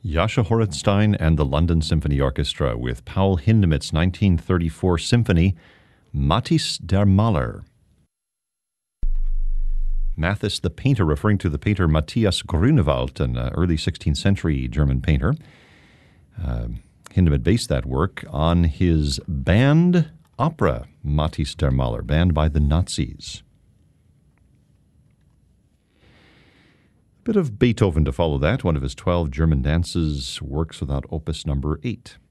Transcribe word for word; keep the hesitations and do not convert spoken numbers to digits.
Jascha Horenstein and the London Symphony Orchestra with Paul Hindemith's nineteen thirty-four symphony, Matthis der Maler. Matthis the painter, referring to the painter Matthias Grunewald, an uh, early sixteenth century German painter. Uh, Hindemith based that work on his band opera, Matthis der Maler, banned by the Nazis. A bit of Beethoven to follow that, one of his twelve German dances, works without opus number eight.